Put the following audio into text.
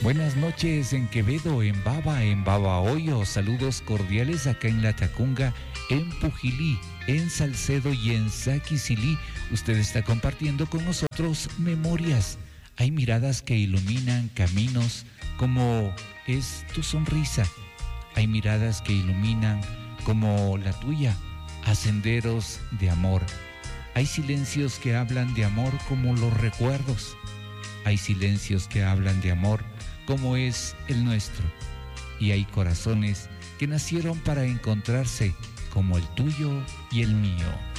Buenas noches en Quevedo, en Babahoyo. Saludos cordiales acá en La Tacunga, en Pujilí, en Salcedo y en Saquicilí. Usted está compartiendo con nosotros memorias. Hay miradas que iluminan caminos como es tu sonrisa. Hay miradas que iluminan como la tuya a senderos de amor. Hay silencios que hablan de amor como los recuerdos. Hay silencios que hablan de amor como es el nuestro. Y hay corazones que nacieron para encontrarse como el tuyo y el mío.